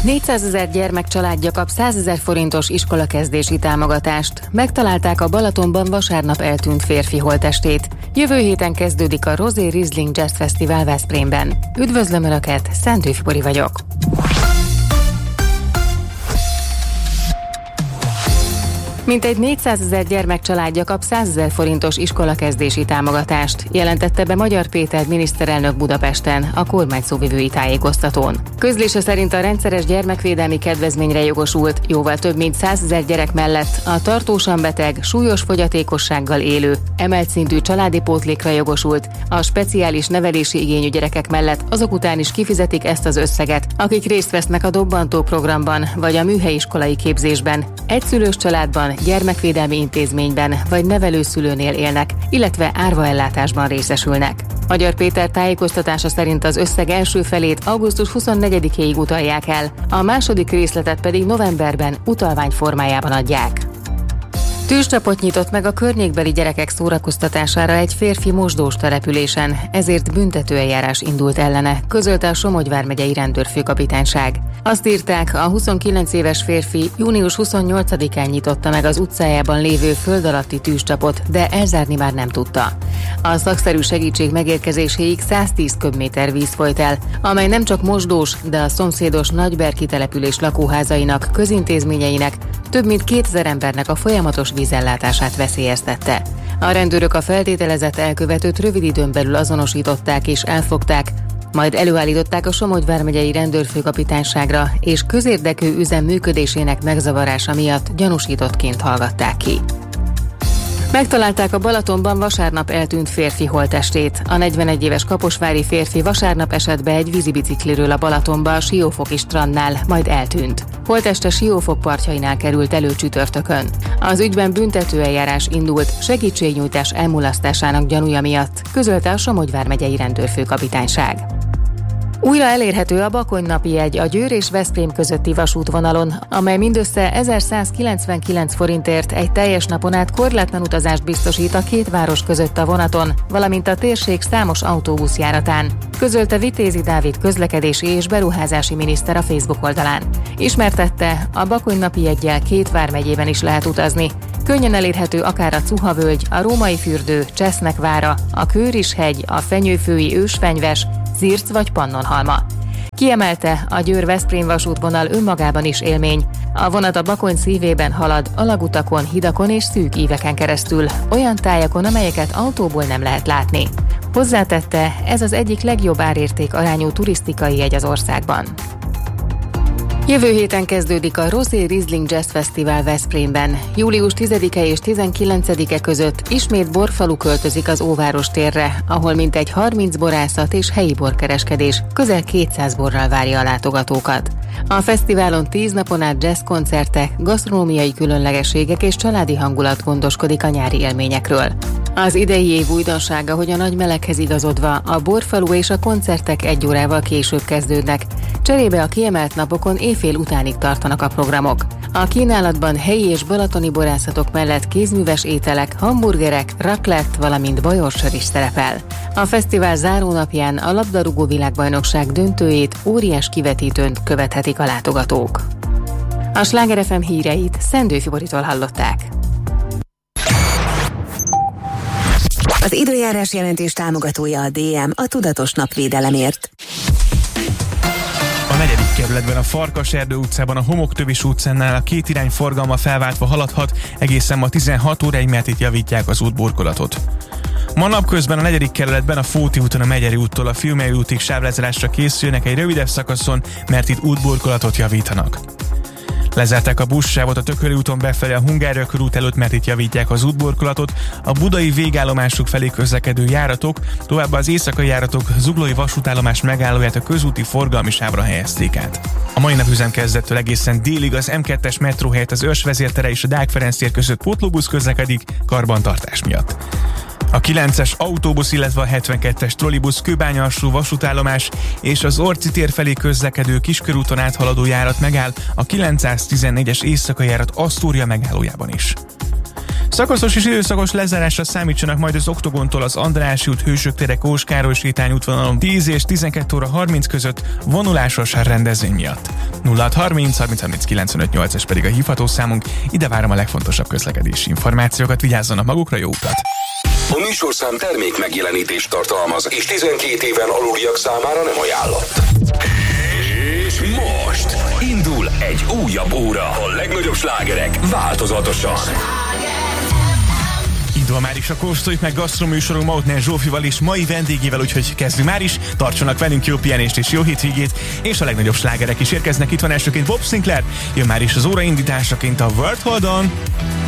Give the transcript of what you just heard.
400 000 gyermek családja kap 100 000 forintos iskolakezdési támogatást. Megtalálták a Balatonban vasárnap eltűnt férfi holttestét. Jövő héten kezdődik a Rosé Riesling Jazz Fesztivál Veszprémben. Üdvözlöm Önöket, Szentőfi Bori vagyok. Mintegy 400 000 gyermek családja kap 100 000 forintos iskolakezdési támogatást, jelentette be Magyar Péter miniszterelnök Budapesten a kormány szóvivői tájékoztatón. Közlése szerint a rendszeres gyermekvédelmi kedvezményre jogosult, jóval több mint 100 000 gyerek mellett a tartósan beteg, súlyos fogyatékossággal élő, emelt szintű családi pótlékra jogosult, a speciális nevelési igényű gyerekek mellett azok után is kifizetik ezt az összeget, akik részt vesznek a Dobbantó programban vagy a műhelyiskolai képzésben, egyszülős családban, gyermekvédelmi intézményben vagy nevelőszülőnél élnek, illetve árvaellátásban részesülnek. Magyar Péter tájékoztatása szerint az összeg első felét augusztus 24-éig utalják el, a második részletet pedig novemberben utalvány formájában adják. Tűzcsapot nyitott meg a környékbeli gyerekek szórakoztatására egy férfi mosdós településen, ezért büntetőeljárás indult ellene, közölte a Somogy vármegyei rendőrfőkapitányság. Azt írták, a 29 éves férfi június 28-án nyitotta meg az utcájában lévő föld alatti tűzcsapot, de elzárni már nem tudta. A szakszerű segítség megérkezéséig 110 köbméter víz folyt el, amely nem csak mosdós, de a szomszédos Nagyberki település lakóházainak, közintézményeinek, több mint 2000 embernek a folyamatos vízellátását veszélyeztette. A rendőrök a feltételezett elkövetőt rövid időn belül azonosították és elfogták, majd előállították a Somogy vármegyei rendőrfőkapitányságra, és közérdekű üzem működésének megzavarása miatt gyanúsítottként hallgatták ki. Megtalálták a Balatonban vasárnap eltűnt férfi holttestét. A 41 éves kaposvári férfi vasárnap esett be egy vízibicikliről a Balatonba a Siófoki strandnál, majd eltűnt. Holtteste Siófok partjainál került elő csütörtökön. Az ügyben büntetőeljárás indult segítségnyújtás elmulasztásának gyanúja miatt, közölte a Somogy vármegyei rendőrfőkapitányság. Újra elérhető a Bakony napi jegy a Győr és Veszprém közötti vasútvonalon, amely mindössze 1199 forintért egy teljes napon át korlátlan utazást biztosít a két város között a vonaton, valamint a térség számos autóbuszjáratán, közölte Vitézi Dávid közlekedési és beruházási miniszter a Facebook oldalán. Ismertette, a Bakony napi jeggyel két vármegyében is lehet utazni. Könnyen elérhető akár a Cuha-völgy, a Római fürdő, Csesznek-vára, a Kőris-hegy, a Fenyőfői ősfenyves, Zirc vagy Pannonhalma. Kiemelte, a Győr-Veszprém vasútvonal önmagában is élmény. A vonat a Bakony szívében halad, alagutakon, hidakon és szűk íveken keresztül, olyan tájakon, amelyeket autóból nem lehet látni. Hozzátette, ez az egyik legjobb árérték arányú turisztikai jegy az országban. Jövő héten kezdődik a Rosé Riesling Jazz Fesztivál Veszprémben. Július 10-e és 19-e között ismét borfalu költözik az Óváros térre, ahol mintegy 30 borászat és helyi borkereskedés közel 200 borral várja a látogatókat. A fesztiválon 10 napon át jazzkoncertek, gasztronómiai különlegességek és családi hangulat gondoskodik a nyári élményekről. Az idei év újdonsága, hogy a nagy meleghez igazodva a borfalu és a koncertek 1 órával később kezdődnek. Cserébe a kiemelt napokon éjfél utánig tartanak a programok. A kínálatban helyi és balatoni borászatok mellett kézműves ételek, hamburgerek, raclette, valamint bajorsör is szerepel. A fesztivál zárónapján a labdarúgó világbajnokság döntőjét óriás kivetítőn követhetik a látogatók. A Sláger FM híreit Szendőfi Boritól hallották. Az időjárás jelentés támogatója a DM, a tudatos napvédelemért. A 4. kerületben a Farkaserdő utcában a Homoktövis utcánál a két irány forgalma felváltva haladhat, egészen ma 16 óráig, mert itt javítják az útburkolatot. Ma napközben a 4. kerületben a Fóti úton a Megyeri úttól a Fiumei útig sávlezárásra készülnek egy rövidebb szakaszon, mert itt útburkolatot javítanak. Lezárták a buszsávot a Tököli úton befelé a Hungária körút előtt, mert itt javítják az útburkolatot, a budai végállomásuk felé közlekedő járatok, továbbá az éjszakai járatok Zuglói vasútállomás megállóját a közúti forgalmi sávra helyezték át. A mai nap üzemkezdettől egészen délig az M2-es metró helyett az Őrsvezértere és a Deák Ferenc tér között pótlóbusz közlekedik karbantartás miatt. A 9-es autóbusz, illetve a 72-es trollibusz Kőbánya-alsó vasútállomás és az Orci tér felé közlekedő Kiskörúton áthaladó járat megáll, a 914-es éjszakai járat Asztória megállójában is. Szakaszos és időszakos lezárásra számítsanak majd az Oktogontól az Andrássy út, Hősök tere, Kós Károly sétány útvonalon 10 és 12 óra 30 között vonulásos rendezvény miatt. 0630 30 30 95 8, és pedig a hívható számunk. Ide várom a legfontosabb közlekedési információkat, vigyázzanak magukra, jó utat! A műsorszám termék megjelenítést tartalmaz, és 12 éven aluliak számára nem ajánlott. És most indul egy újabb óra. A legnagyobb slágerek változatosan. Indul már is a Kóstoljuk meg gasztroműsorunk Mautner Zsófival és mai vendégével, úgyhogy kezdjük már is. Tartsanak velünk, jó pihenést és jó hétvégét, és a legnagyobb slágerek is érkeznek. Itt van elsőként Bob Sinclair, jön már is az óra indításaként a World Hold On.